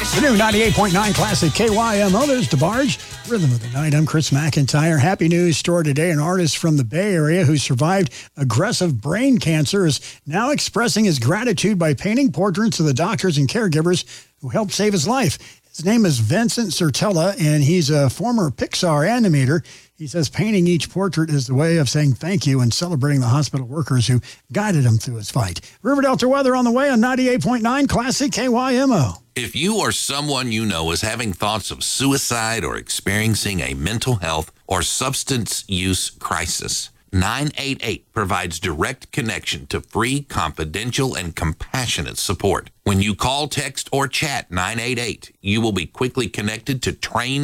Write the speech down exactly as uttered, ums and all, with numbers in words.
The new ninety-eight point nine Classic K Y M O. There's DeBarge. Rhythm of the Night. I'm Chris McIntyre. Happy news story today. An artist from the Bay Area who survived aggressive brain cancer is now expressing his gratitude by painting portraits of the doctors and caregivers who helped save his life. His name is Vincent Sertella, and he's a former Pixar animator. He says painting each portrait is the way of saying thank you and celebrating the hospital workers who guided him through his fight. River Delta weather on the way on ninety-eight point nine Classic K Y M O. If you or someone you know is having thoughts of suicide or experiencing a mental health or substance use crisis, nine eight eight provides direct connection to free, confidential, and compassionate support. When you call, text, or chat nine eight eight, you will be quickly connected to trained